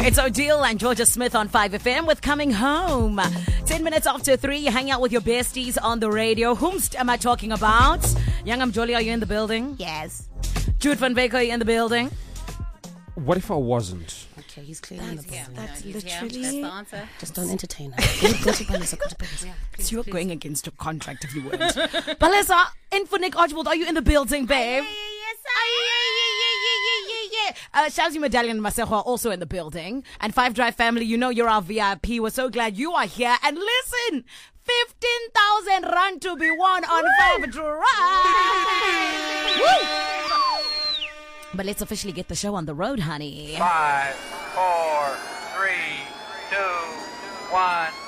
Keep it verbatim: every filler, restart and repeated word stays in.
It's Odile and Georgia Smith on five F M with Coming Home. Ten minutes after three, you hang out with your besties on the radio. Whomst am I talking about? Young Amjoli, are you in the building? Yes. Jude van Beek, are you in the building? What if I wasn't? Okay, he's clearly in the building. That's He's here. literally... That's the answer. Just don't entertain her. Go, go to Palesa, go to Palesa. It's you going against your contract if you weren't. Palesa, Infonic Archibald, are you in the building, babe? Yes, Uh, Shazzy Medallion and Masejo are also in the building. And Five Drive family, you know you're our V I P. We're so glad you are here. And listen, fifteen thousand rand to be won on Five Drive. Woo! But let's officially get the show on the road, honey. Five, four, three, two, one.